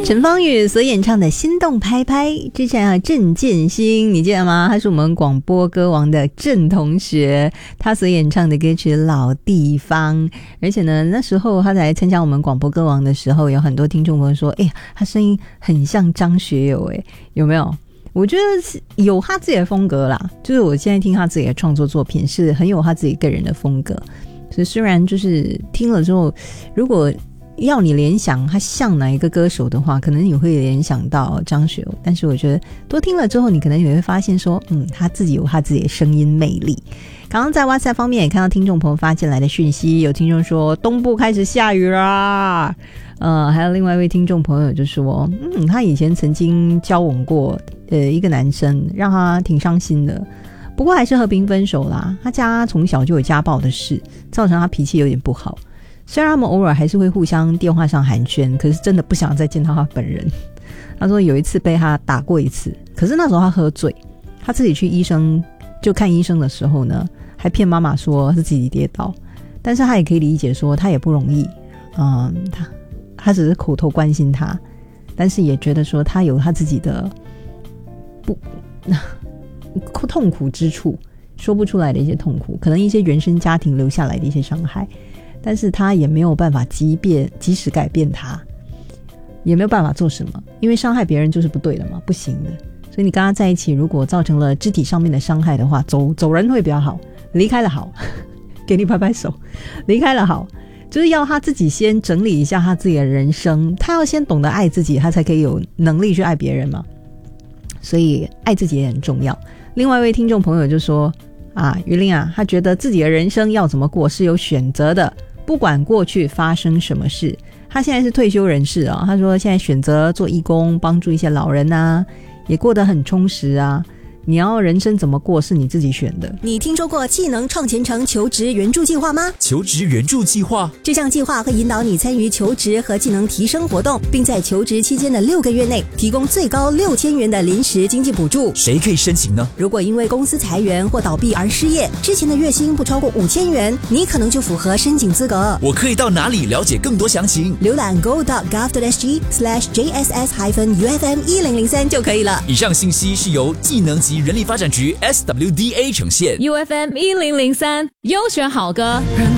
陈芳语所演唱的《心动拍拍》，之前郑建兴你记得吗？他是我们广播歌王的郑同学，他所演唱的歌曲《老地方》，而且呢那时候他来参加我们广播歌王的时候，有很多听众朋友说，哎呀，他声音很像张学友，哎，有没有？我觉得是有他自己的风格啦，就是我现在听他自己的创作作品是很有他自己个人的风格，所以虽然就是听了之后，如果要你联想他像哪一个歌手的话，可能你会联想到张学友，但是我觉得多听了之后，你可能也会发现说，他自己有他自己的声音魅力。刚刚在 WhatsApp 方面也看到听众朋友发进来的讯息，有听众说东部开始下雨啦，还有另外一位听众朋友就说，他以前曾经交往过一个男生，让他挺伤心的，不过还是和平分手啦。他家从小就有家暴的事，造成他脾气有点不好。虽然他们偶尔还是会互相电话上寒暄，可是真的不想再见到他本人。他说有一次被他打过一次，可是那时候他喝醉，他自己去看医生的时候呢，还骗妈妈说是自己跌倒，但是他也可以理解说他也不容易，他只是口头关心他，但是也觉得说他有他自己的痛苦之处，说不出来的一些痛苦，可能一些原生家庭留下来的一些伤害，但是他也没有办法即使改变他，也没有办法做什么，因为伤害别人就是不对的嘛，不行的。所以你跟他在一起，如果造成了肢体上面的伤害的话，走人会比较好，离开了好给你拍拍手，离开了好，就是要他自己先整理一下他自己的人生，他要先懂得爱自己，他才可以有能力去爱别人嘛，所以爱自己也很重要。另外一位听众朋友就说于玲他觉得自己的人生要怎么过是有选择的，不管过去发生什么事。他现在是退休人士他说现在选择做义工，帮助一些老人也过得很充实你要人生怎么过是你自己选的。 你听说过技能创前程求职援助计划吗？ 求职援助计划， 这项计划会引导你参与求职和技能提升活动，并在求职期间的6个月内提供最高6000元的临时经济补助。 谁可以申请呢？ 如果因为公司裁员或倒闭而失业，之前的月薪不超过5000元，你可能就符合申请资格。 我可以到哪里了解更多详情？ 浏览 go.gov.sg/JSS-UFM1003 就可以了。 以上信息是由技能及人力发展局 SWDA 呈现。 UFM 1003优选好歌。